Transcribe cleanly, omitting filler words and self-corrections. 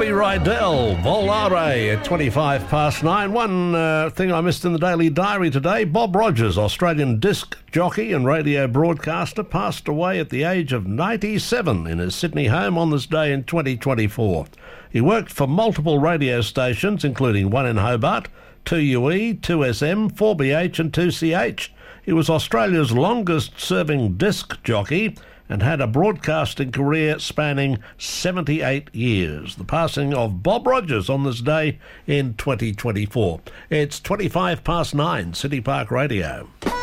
Robbie Rydell, Volare at 25 past 9. One thing I missed in the Daily Diary today, Bob Rogers, Australian disc jockey and radio broadcaster, passed away at the age of 97 in his Sydney home on this day in 2024. He worked for multiple radio stations, including one in Hobart, 2UE, 2SM, 4BH and 2CH. He was Australia's longest-serving disc jockey and had a broadcasting career spanning 78 years. The passing of Bob Rogers on this day in 2024. It's 25 past 9, City Park Radio.